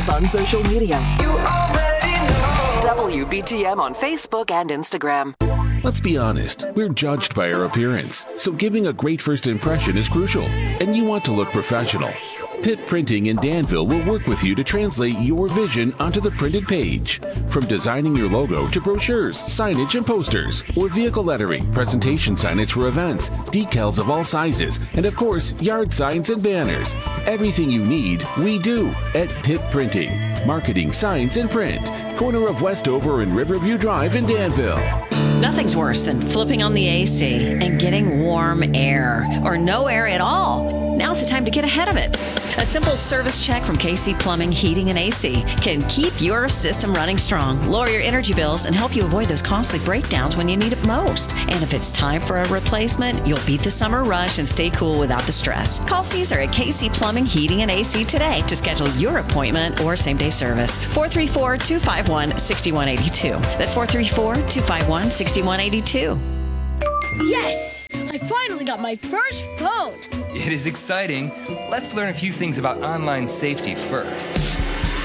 us on social media. You already know. WBTM on Facebook and Instagram. Let's be honest, we're judged by our appearance, so giving a great first impression is crucial, and you want to look professional. Pitt Printing in Danville will work with you to translate your vision onto the printed page. From designing your logo to brochures, signage, and posters, or vehicle lettering, presentation signage for events, decals of all sizes, and of course, yard signs and banners. Everything you need, we do at Pitt Printing. Marketing, signs, and print. Corner of Westover and Riverview Drive in Danville. Nothing's worse than flipping on the AC and getting warm air, or no air at all. Now's the time to get ahead of it. A simple service check from KC Plumbing, Heating, and AC can keep your system running strong, lower your energy bills, and help you avoid those costly breakdowns when you need it most. And if it's time for a replacement, you'll beat the summer rush and stay cool without the stress. Call Caesar at KC Plumbing, Heating, and AC today to schedule your appointment or same-day service. 434-251-6182. That's 434-251-6182. Yes! I finally got my first phone! It is exciting. Let's learn a few things about online safety first.